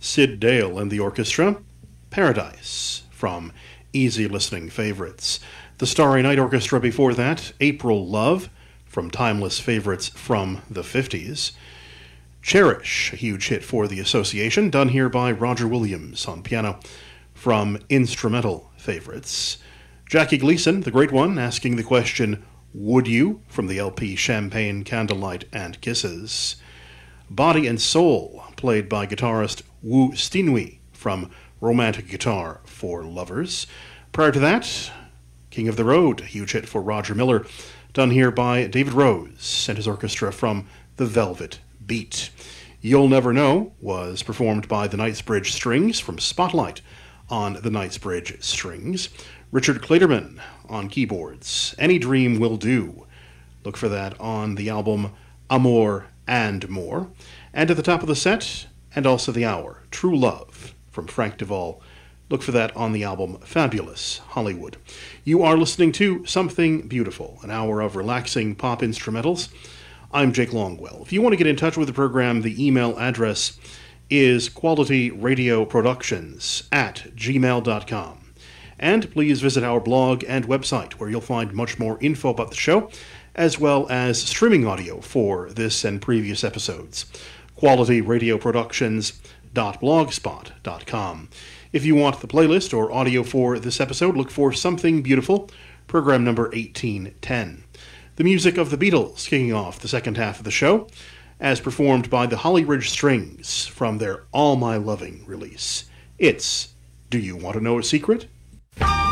Sid Dale and the orchestra, Paradise, from Easy Listening Favorites. The Starry Night Orchestra before that, April Love, from Timeless Favorites from the 50s. Cherish, a huge hit for the Association, done here by Roger Williams on piano, from Instrumental Favorites. Jackie Gleason, the great one, asking the question, Would You?, from the LP Champagne, Candlelight, and Kisses. Body and Soul, played by guitarist Wu Stinui, from Romantic Guitar for Lovers. Prior to that, King of the Road, a huge hit for Roger Miller, done here by David Rose and his orchestra from The Velvet Beat. You'll Never Know was performed by the Knightsbridge Strings from Spotlight on the Knightsbridge Strings. Richard Clayderman on keyboards. Any Dream Will Do. Look for that on the album Amour and More. And at the top of the set, and also the hour, True Love from Frank Duvall. Look for that on the album Fabulous Hollywood. You are listening to Something Beautiful, an hour of relaxing pop instrumentals. I'm Jake Longwell. If you want to get in touch with the program, the email address is qualityradioproductions@gmail.com. And please visit our blog and website, where you'll find much more info about the show, as well as streaming audio for this and previous episodes. qualityradioproductions.blogspot.com. If you want the playlist or audio for this episode, look for Something Beautiful, program number 1810. The music of the Beatles kicking off the second half of the show, as performed by the Holly Ridge Strings from their All My Loving release. It's Do You Want to Know a Secret?